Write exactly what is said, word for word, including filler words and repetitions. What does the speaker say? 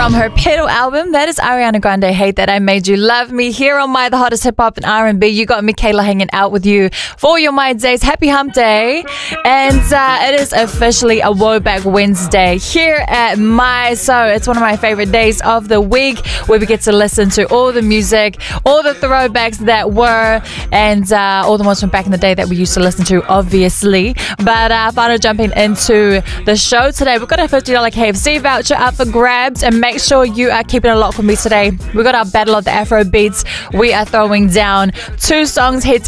from her Pedal album. That is Ariana Grande, Hate That I Made You Love Me. Here on My, the hottest hip hop and R and B, you got Michaela hanging out with you for your My Days. Happy Hump Day. And uh, it is officially a Woback Wednesday here at My. So it's one of my favorite days of the week where we get to listen to all the music, all the throwbacks that were, and uh, all the ones from back in the day that we used to listen to, obviously. But uh, final jumping into the show today, we've got a fifty dollars K F C voucher up for grabs, and make sure you are keeping it locked with me today. We got our Battle of the Afro Beats. We are throwing down two songs head to